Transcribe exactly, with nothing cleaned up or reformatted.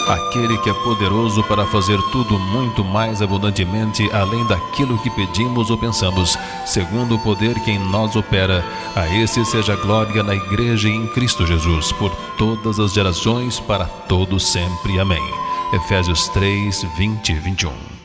aquele que é poderoso para fazer tudo muito mais abundantemente além daquilo que pedimos ou pensamos, segundo o poder que em nós opera. A esse seja a glória na Igreja e em Cristo Jesus, por todas as gerações, para todos sempre. Amém. Efésios três, vinte e vinte e um.